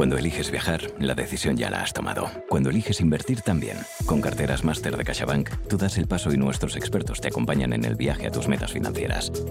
Cuando eliges viajar, la decisión ya la has tomado. Cuando eliges invertir también. Con carteras Máster de CaixaBank, tú das el paso y nuestros expertos te acompañan en el viaje a tus metas financieras.